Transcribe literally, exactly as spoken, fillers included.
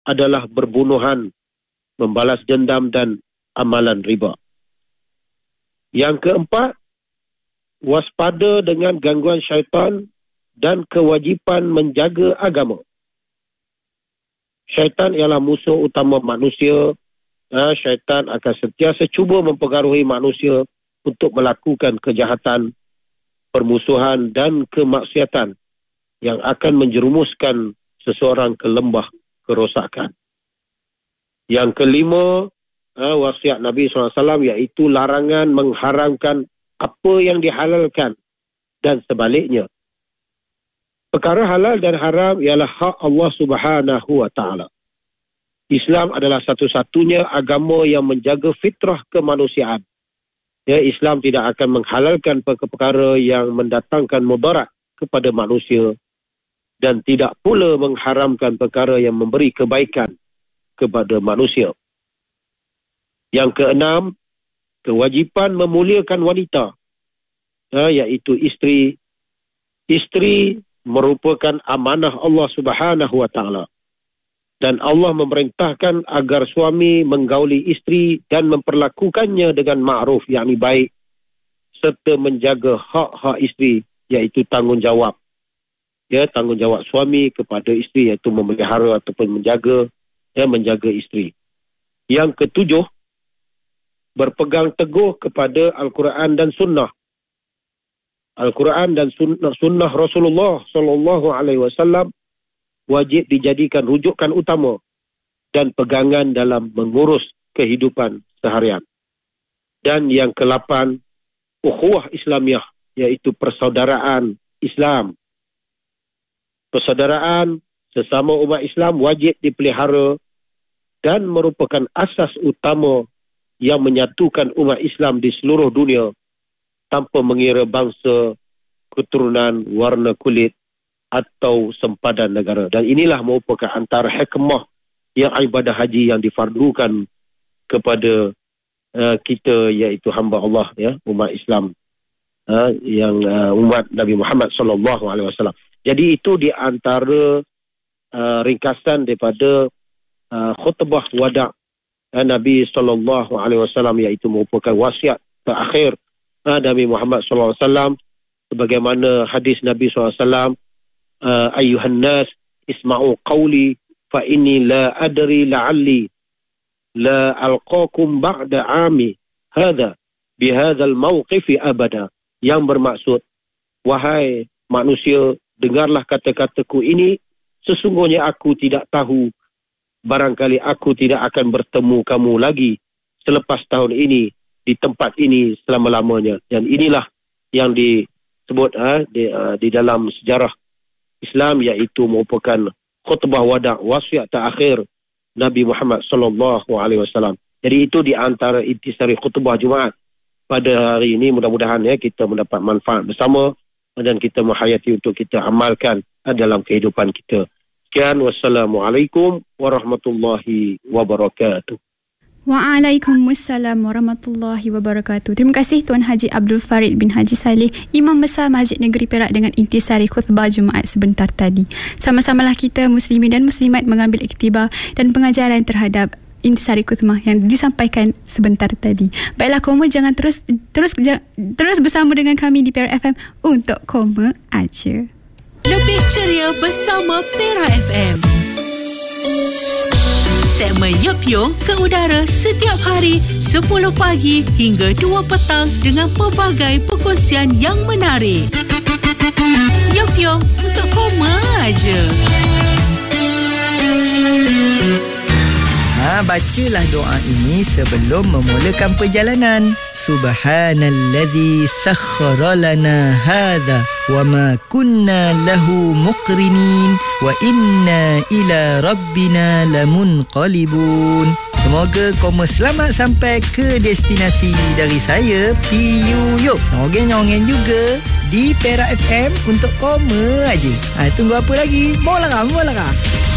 adalah berbunuhan, membalas dendam dan amalan riba. Yang keempat, waspada dengan gangguan syaitan dan kewajipan menjaga agama. Syaitan ialah musuh utama manusia. Ha, syaitan akan sentiasa cuba mempengaruhi manusia untuk melakukan kejahatan, permusuhan dan kemaksiatan yang akan menjerumuskan seseorang ke lembah kerosakan. Yang kelima, ha, wasiat Nabi sallallahu alaihi wasallam iaitu larangan mengharamkan apa yang dihalalkan dan sebaliknya. Perkara halal dan haram ialah hak Allah Subhanahu wa taala. Islam adalah satu-satunya agama yang menjaga fitrah kemanusiaan. Ya, Islam tidak akan menghalalkan perkara yang mendatangkan mudarat kepada manusia dan tidak pula mengharamkan perkara yang memberi kebaikan kepada manusia. Yang keenam, kewajipan memuliakan wanita, ha, iaitu isteri. Isteri merupakan amanah Allah Subhanahu wa taala. Dan Allah memerintahkan agar suami menggauli isteri dan memperlakukannya dengan ma'ruf, yakni baik, serta menjaga hak-hak isteri, iaitu tanggungjawab. Ya, tanggungjawab suami kepada isteri, iaitu memelihara ataupun menjaga, ya, menjaga isteri. Yang ketujuh, berpegang teguh kepada Al-Quran dan Sunnah. Al-Quran dan Sunnah, sunnah Rasulullah sallallahu alaihi wasallam wajib dijadikan rujukan utama dan pegangan dalam mengurus kehidupan seharian. Dan yang kelapan, ukhuwah Islamiyah, iaitu persaudaraan Islam. Persaudaraan sesama umat Islam wajib dipelihara dan merupakan asas utama yang menyatukan umat Islam di seluruh dunia tanpa mengira bangsa, keturunan, warna kulit atau sempadan negara. Dan inilah merupakan antara hikmah yang ibadah haji yang difardukan kepada uh, kita, iaitu hamba Allah, ya, umat Islam, uh, yang uh, umat Nabi Muhammad sallallahu alaihi wasallam. Jadi itu di antara uh, ringkasan daripada uh, khutbah wada' uh, Nabi sallallahu alaihi wasallam, iaitu merupakan wasiat terakhir uh, Nabi Muhammad sallallahu alaihi wasallam, sebagaimana hadis Nabi sallallahu alaihi wasallam, uh, ayyuhan nas isma'u qawli fa inni la adri la'alli la alqakum ba'da 'ami hadha bihadzal mawqifi abada, yang bermaksud, wahai manusia, dengarlah kata-kataku ini, sesungguhnya aku tidak tahu, barangkali aku tidak akan bertemu kamu lagi selepas tahun ini di tempat ini selama-lamanya. Dan inilah yang disebut ha, di, uh, di dalam sejarah Islam, iaitu merupakan khutbah wada', wasiat terakhir Nabi Muhammad sallallahu alaihi wasallam. Jadi itu di antara intisari khutbah Jumaat pada hari ini. Mudah-mudahan ya kita mendapat manfaat bersama dan kita menghayati untuk kita amalkan dalam kehidupan kita. Sekian, wassalamualaikum warahmatullahi wabarakatuh. Waalaikumsalam warahmatullahi wabarakatuh. Terima kasih Tuan Haji Abdul Farid bin Haji Saleh, Imam Besar Masjid Negeri Perak, dengan intisari khutbah Jumaat sebentar tadi. Sama-samalah kita muslimin dan muslimat mengambil iktibar dan pengajaran terhadap intisari khutbah yang disampaikan sebentar tadi. Baiklah, Koma jangan terus terus terus bersama dengan kami di Perak F M untuk Koma aja. Lebih ceria bersama Perak F M. Segmen Yup Yung ke udara setiap hari sepuluh pagi hingga dua petang dengan pelbagai perkongsian yang menarik. Yup Yung untuk Koma aja. Ha, bacalah doa ini sebelum memulakan perjalanan. Subhanalladzi sakhkhara lana hadza wa ma kunna lahu muqrinin wa inna ila rabbina lamunqalibun. Semoga Koma selamat sampai ke destinasi. Dari saya, P U Yup. Nyongen-nyongen juga di Perak F M untuk Koma aja. Ha, tunggu apa lagi? Mola kah? Mola kah?